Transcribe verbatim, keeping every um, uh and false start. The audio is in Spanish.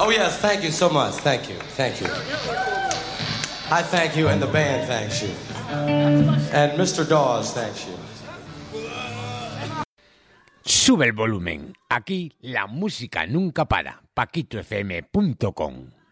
Oh, yes, thank you so much. Thank you. Thank you. I thank you, and the band thanks you. And Mister Dawes thanks you. Sube el volumen. Aquí la música nunca para. Paquito F M punto com